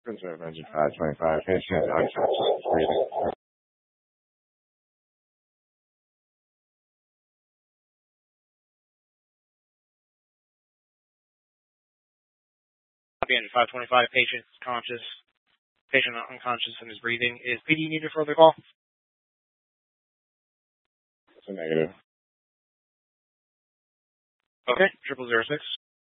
Conserve engine 525, patient unconscious, breathing. Copy engine 525, patient conscious, patient unconscious and is breathing. Is PD needed for the call? It's a negative. Okay, 0006.